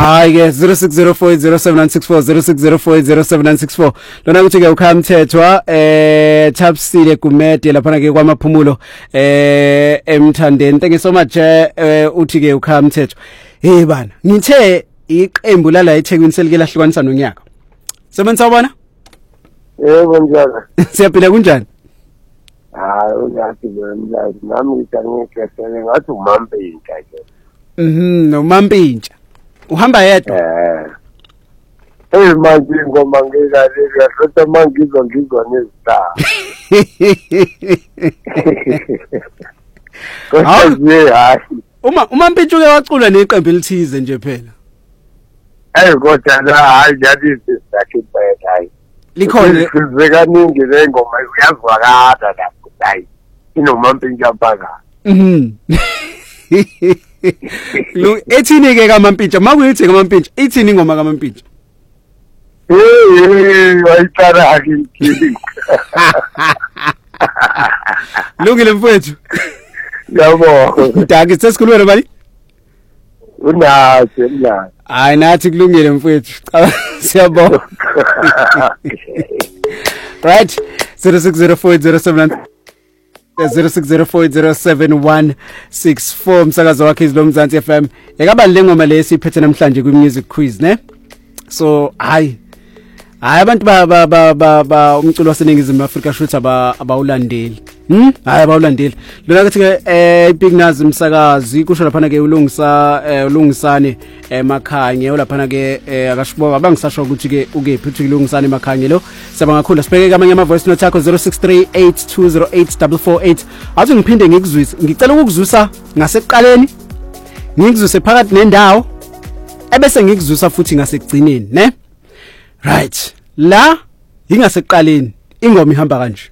Hayi ke 060407964060480794 lona ukuthi ke ukhamthethwa Chapsile Gumede lapha ke kwamaphumulo emthandeni. Thank you so much uthi ke ukhamthethwa. Hey bana ngithe iqembu lala eThekwini selike lahlukanisa nonyaka. Sebenza ubona? Yebo njalo. Siyaphila kunjani? Hayi uyathi manje nami ngicangekesele ngathi uMampintsha ke. noMampintsha. Uhamba yedwa? Manje ingoma ngelalela kodwa mangizwa nezitaba. Hayi. uMampintsha uke wacula neqembu elithize nje phela. Kodwa hayi yathi sakhe phela hayi. Likhona kaningi le ngoma uyazwakala lapho hayi. InoMampintsha phaka. Ethini ke kaMampintsha makuyithi kaMampintsha ithini ingoma kaMampintsha? Wayicala akini. Lungile mfowethu. Yabo. Daki sesikhulumela bani? Unathi. Hayi nathi kulungile mfowethu. Siyabonga. Right. 0604077164 umsakazo wakhe izilo Mzansi FM. Ekaba le ngoma le siphethe namhlanje kwi music quiz ne. So hayi abantu ba umculo waseningizimu Afrika shothi abawulandeli. Hayi abawulandeli. Lona kathi ke Big Nazi umsakazi kusho lapha ke ulungisane emakhanye olaphana ke akashiboka bangisasho ukuthi ke ukephi uthi ulungisane emakhanye lo siyabanga kakhulu sibheke kamanye ama voice note yakho 0638208448 athi ngiphinde ngikuzwise ngicela ukukuzwisa ngasekuqaleni ngikuzwise phakathi nendawo ebese ngikuzwisa futhi ngasekugcineni ne right la ingasekuqaleni ingoma ihamba kanje